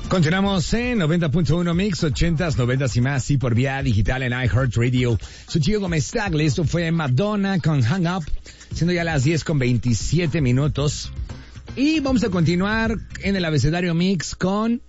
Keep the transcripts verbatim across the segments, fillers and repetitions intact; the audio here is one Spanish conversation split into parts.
Continuamos en noventa punto uno Mix, ochentas, noventas y más, y por vía digital en iHeartRadio. Soy Gio Gómez Tagle, esto fue Madonna con Hang Up, siendo ya las diez con veintisiete minutos. Y vamos a continuar en el abecedario Mix con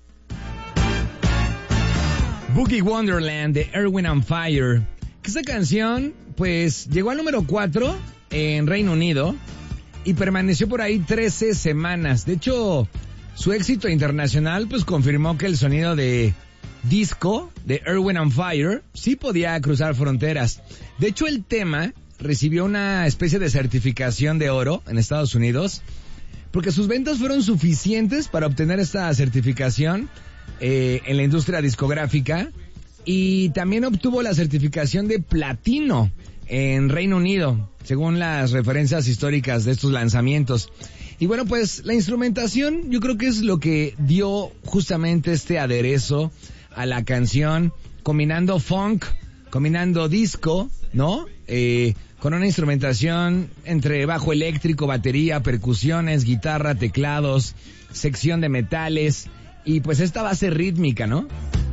Boogie Wonderland de Earth, Wind and Fire. Que esta canción, pues, llegó al número cuatro en Reino Unido y permaneció por ahí trece semanas. De hecho, su éxito internacional pues confirmó que el sonido de disco de Earth, Wind and Fire sí podía cruzar fronteras. De hecho, el tema recibió una especie de certificación de oro en Estados Unidos porque sus ventas fueron suficientes para obtener esta certificación eh, en la industria discográfica, y también obtuvo la certificación de platino en Reino Unido, según las referencias históricas de estos lanzamientos. Y bueno, pues la instrumentación yo creo que es lo que dio justamente este aderezo a la canción, combinando funk, combinando disco, ¿no? Eh, con una instrumentación entre bajo eléctrico, batería, percusiones, guitarra, teclados, sección de metales y pues esta base rítmica, ¿no?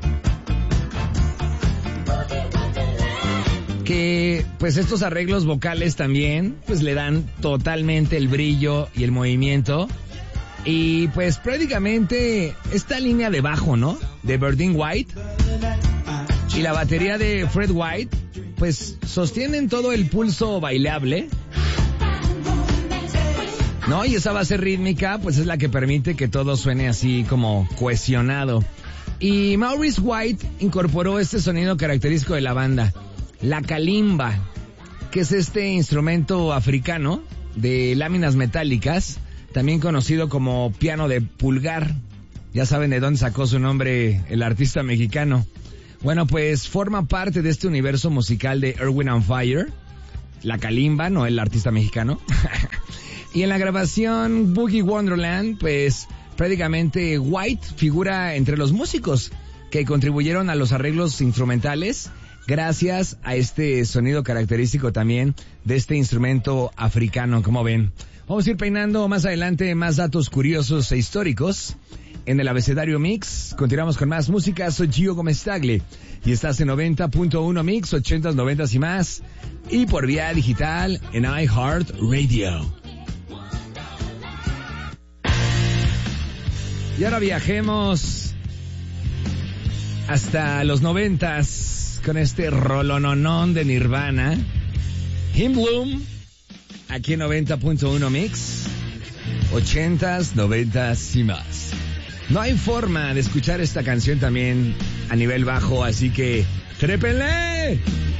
Que pues estos arreglos vocales también pues le dan totalmente el brillo y el movimiento. Y pues prácticamente esta línea de bajo, ¿no? De Berdine White y la batería de Fred White pues sostienen todo el pulso bailable, ¿no? Y esa base rítmica pues es la que permite que todo suene así como cohesionado. Y Maurice White incorporó este sonido característico de la banda, la kalimba, que es este instrumento africano de láminas metálicas, también conocido como piano de pulgar. Ya saben de dónde sacó su nombre el artista mexicano. Bueno, pues forma parte de este universo musical de Earth, Wind and Fire, la kalimba, no el artista mexicano. Y en la grabación Boogie Wonderland, pues prácticamente White figura entre los músicos que contribuyeron a los arreglos instrumentales, gracias a este sonido característico también de este instrumento africano, como ven. Vamos a ir peinando más adelante más datos curiosos e históricos en el abecedario Mix. Continuamos con más música. Soy Gio Gómez Tagle y estás en noventa punto uno Mix, ochentas, noventas y más, y por vía digital en iHeartRadio. Y ahora viajemos hasta los noventas con este rolononón de Nirvana, In Bloom, aquí en noventa punto uno Mix, ochentas, noventas y más. No hay forma de escuchar esta canción también a nivel bajo, así que ¡trépenle!